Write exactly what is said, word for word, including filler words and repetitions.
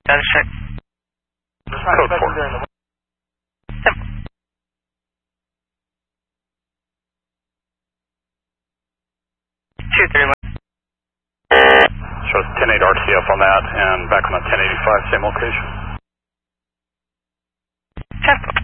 Status check. Code four. Yep. two three one. Shows ten eight R C F on that, and back on the ten eighty-five, same location. ten